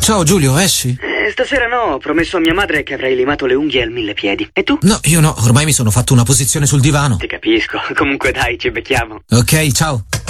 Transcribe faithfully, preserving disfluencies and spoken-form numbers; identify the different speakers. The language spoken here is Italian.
Speaker 1: Ciao Giulio, esci?
Speaker 2: Eh, stasera no, ho promesso a mia madre che avrei limato le unghie al mille piedi. E tu?
Speaker 1: No, io no, ormai mi sono fatto una posizione sul divano.
Speaker 2: Ti capisco. Comunque dai, ci becchiamo.
Speaker 1: Ok, ciao.